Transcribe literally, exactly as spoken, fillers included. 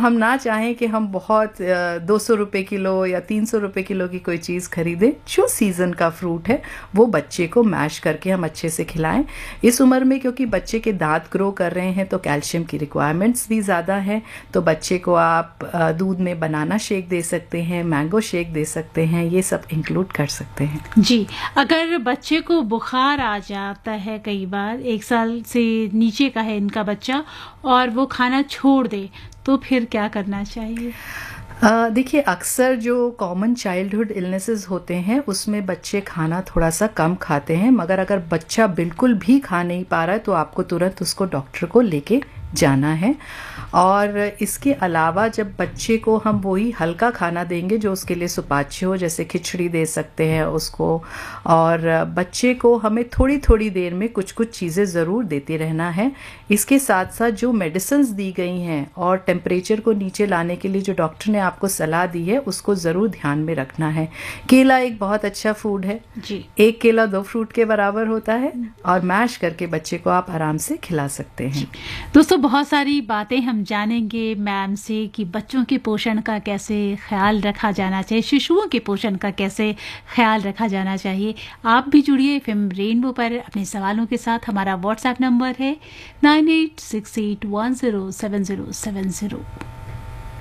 हम ना चाहें कि हम बहुत दो सौ रुपये किलो या तीन सौ रुपये किलो की कोई चीज़ खरीदें। जो सीज़न का फ्रूट है वो बच्चे को मैश करके हम अच्छे से खिलाएं। इस उम्र में क्योंकि बच्चे के दांत ग्रो कर रहे हैं तो कैल्शियम की रिक्वायरमेंट्स भी ज़्यादा है, तो बच्चे को आप दूध में बनाना शेक दे सकते हैं, मैंगो शेक दे सकते हैं, ये सब इंक्लूड कर सकते हैं। जी, अगर बच्चे को बुखार आ जाता है, कई बार एक साल से नीचे का है इनका बच्चा और वो खाना छोड़ दे, तो फिर क्या करना चाहिए? देखिए, अक्सर जो कॉमन चाइल्डहुड इलनेसेस होते हैं उसमें बच्चे खाना थोड़ा सा कम खाते हैं, मगर अगर बच्चा बिल्कुल भी खा नहीं पा रहा है तो आपको तुरंत उसको डॉक्टर को लेके जाना है। और इसके अलावा जब बच्चे को हम वही हल्का खाना देंगे जो उसके लिए सुपाच्य हो, जैसे खिचड़ी दे सकते हैं उसको, और बच्चे को हमें थोड़ी थोड़ी देर में कुछ कुछ चीज़ें ज़रूर देते रहना है। इसके साथ साथ जो मेडिसिन्स दी गई हैं और टेम्परेचर को नीचे लाने के लिए जो डॉक्टर ने आपको सलाह दी है उसको ज़रूर ध्यान में रखना है। केला एक बहुत अच्छा फूड है जी, एक केला दो फ्रूट के बराबर होता है, और मैश करके बच्चे को आप आराम से खिला सकते हैं। दोस्तों, बहुत सारी बातें हम जानेंगे मैम से कि बच्चों के पोषण का कैसे ख्याल रखा जाना चाहिए, शिशुओं के पोषण का कैसे ख्याल रखा जाना चाहिए। आप भी जुड़िए एफएम रेनबो पर अपने सवालों के साथ। हमारा व्हाट्सएप नंबर है nine eight six eight one zero seven zero seven zero.